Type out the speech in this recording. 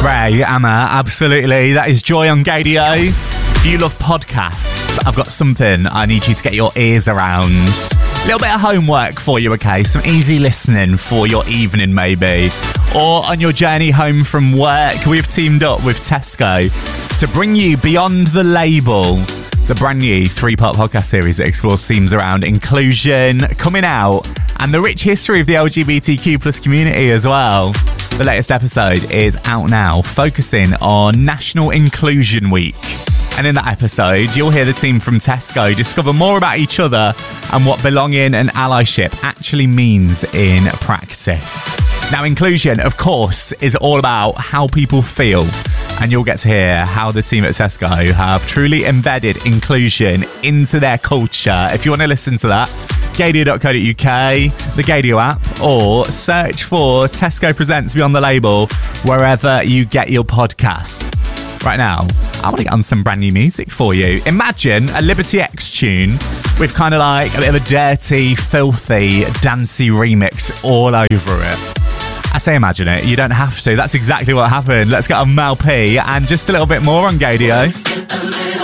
Ray, Amma, absolutely. That is Joy on Gadio. If you love podcasts, I've got something I need you to get your ears around. A little bit of homework for you, okay? Some easy listening for your evening, maybe. Or on your journey home from work, we've teamed up with Tesco to bring you Beyond the Label. It's a brand new 3-part podcast series that explores themes around inclusion, coming out, and the rich history of the LGBTQ plus community as well. The latest episode is out now, focusing on National Inclusion Week. And in that episode, you'll hear the team from Tesco discover more about each other and what belonging and allyship actually means in practice. Now, inclusion, of course, is all about how people feel. And you'll get to hear how the team at Tesco have truly embedded inclusion into their culture. If you want to listen to that, gadio.co.uk, the Gadio app, or search for Tesco Presents Beyond the Label wherever you get your podcasts. Right now, I want to get on some brand new music for you. Imagine a Liberty X tune with kind of like a bit of a dirty, filthy, dancey remix all over it. I say imagine it, you don't have to. That's exactly what happened. Let's get on Mel P and just a little bit more on Gadio.